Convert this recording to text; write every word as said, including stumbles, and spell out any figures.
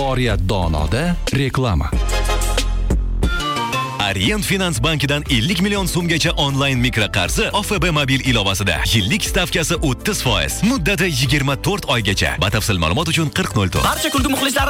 Oriyat Donoda reklama. Orient Finans bankidan ellik million so'mgacha onlayn mikraqarzi O F B mobil ilovasida. Yillik stavkasi o'ttiz foiz, muddati yigirma to'rt oygacha. Batafsil ma'lumot uchun qirq nol to'rt. Barcha kulgu muxlislar